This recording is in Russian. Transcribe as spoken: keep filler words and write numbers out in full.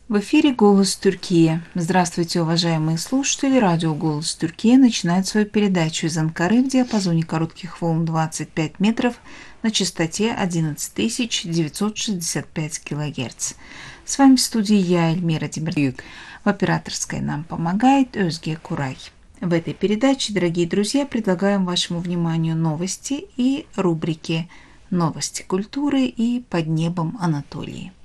В эфире «Голос Турции». Здравствуйте, уважаемые слушатели. Радио «Голос Турции» начинает свою передачу из Анкары в диапазоне коротких волн двадцать пять метров на частоте одиннадцать тысяч девятьсот шестьдесят пять килогерц. С вами в студии я, Эльмира Демирюк. В операторской нам помогает Özge Курай. В этой передаче, дорогие друзья, предлагаем вашему вниманию новости и рубрики «Новости культуры» и «Под небом Анатолии».